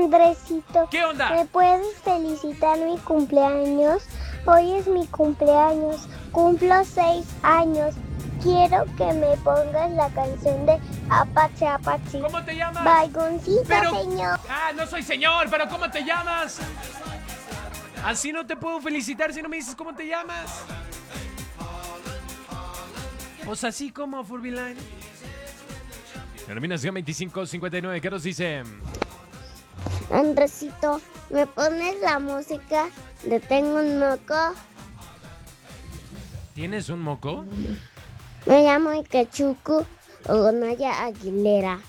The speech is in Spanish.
Andresito, ¿Qué onda? ¿me puedes felicitar mi cumpleaños? Hoy es mi cumpleaños, cumplo 6 años. Quiero que me pongas la canción de Apache Apache. ¿Cómo te llamas? Baigoncito, Pero... señor. No soy señor, pero ¿cómo te llamas? Así no te puedo felicitar si no me dices cómo te llamas. Pues así como Furbyline. Terminación 2559, ¿qué nos dice? Andresito, ¿me pones la música de Tengo un moco? ¿Tienes un moco? Me llamo Ikechuku Ogonaya Aguilera.